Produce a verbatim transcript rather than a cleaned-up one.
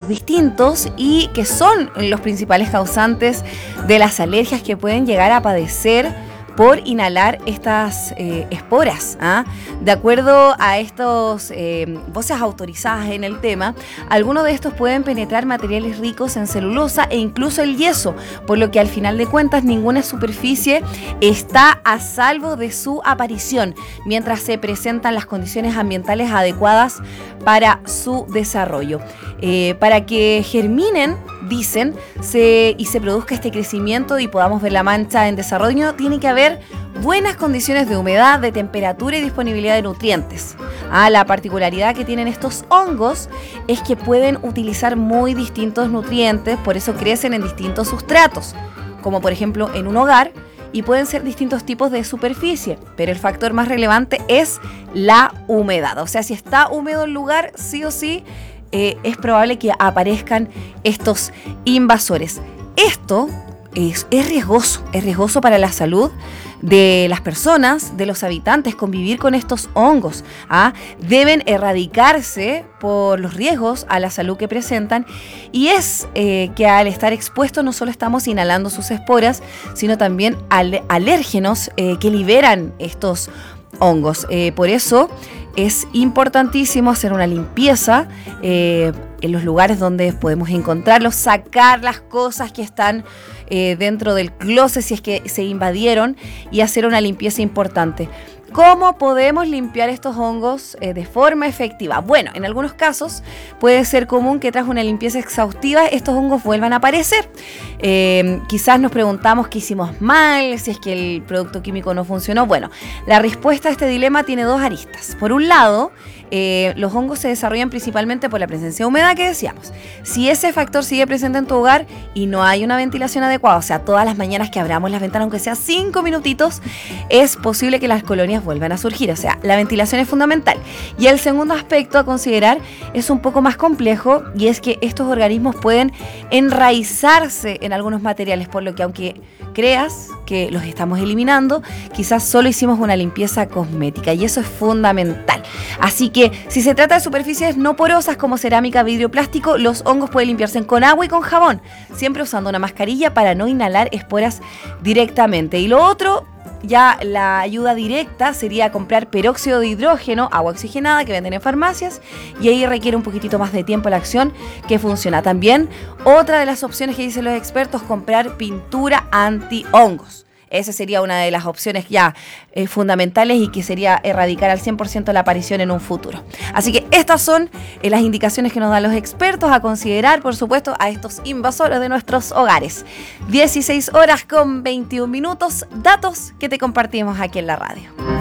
distintos y que son los principales causantes de las alergias que pueden llegar a padecer por inhalar estas eh, esporas. ¿ah? De acuerdo a estas eh, voces autorizadas en el tema, algunos de estos pueden penetrar materiales ricos en celulosa e incluso el yeso, por lo que al final de cuentas ninguna superficie está a salvo de su aparición, mientras se presentan las condiciones ambientales adecuadas para su desarrollo. Eh, para que germinen, dicen, se, y se produzca este crecimiento y podamos ver la mancha en desarrollo, tiene que haber buenas condiciones de humedad, de temperatura y disponibilidad de nutrientes. Ah, la particularidad que tienen estos hongos es que pueden utilizar muy distintos nutrientes, por eso crecen en distintos sustratos, como por ejemplo en un hogar, y pueden ser distintos tipos de superficie, pero el factor más relevante es la humedad. O sea, si está húmedo el lugar, sí o sí, eh, es probable que aparezcan estos invasores. Esto es, es riesgoso, es riesgoso para la salud de las personas, de los habitantes, convivir con estos hongos. ¿ah? Deben erradicarse por los riesgos a la salud que presentan, y es eh, que al estar expuestos no solo estamos inhalando sus esporas, sino también al, alérgenos eh, que liberan estos hongos. Eh, por eso es importantísimo hacer una limpieza eh, en los lugares donde podemos encontrarlos, sacar las cosas que están eh, dentro del closet si es que se invadieron, y hacer una limpieza importante. ¿Cómo podemos limpiar estos hongos eh, de forma efectiva? Bueno, en algunos casos puede ser común que tras una limpieza exhaustiva estos hongos vuelvan a aparecer. Eh, quizás nos preguntamos qué hicimos mal, si es que el producto químico no funcionó. Bueno, la respuesta a este dilema tiene dos aristas. Por un lado, eh, los hongos se desarrollan principalmente por la presencia de humedad que decíamos. Si ese factor sigue presente en tu hogar y no hay una ventilación adecuada, o sea, todas las mañanas que abramos las ventanas, aunque sea cinco minutitos, es posible que las colonias vuelvan a surgir. O sea, la ventilación es fundamental. Y el segundo aspecto a considerar es un poco más complejo, y es que estos organismos pueden enraizarse en algunos materiales, por lo que aunque creas que los estamos eliminando, quizás solo hicimos una limpieza cosmética, y eso es fundamental. Así que si se trata de superficies no porosas como cerámica, vidrio, plástico, los hongos pueden limpiarse con agua y con jabón, siempre usando una mascarilla para no inhalar esporas directamente. Y lo otro, ya la ayuda directa, sería comprar peróxido de hidrógeno, agua oxigenada que venden en farmacias, y ahí requiere un poquitito más de tiempo la acción, que funciona. También otra de las opciones que dicen los expertos, comprar pintura anti-hongos. Esa sería una de las opciones ya eh, fundamentales, y que sería erradicar al cien por ciento la aparición en un futuro. Así que estas son eh, las indicaciones que nos dan los expertos a considerar, por supuesto, a estos invasores de nuestros hogares. dieciséis horas con veintiún minutos, datos que te compartimos aquí en la radio.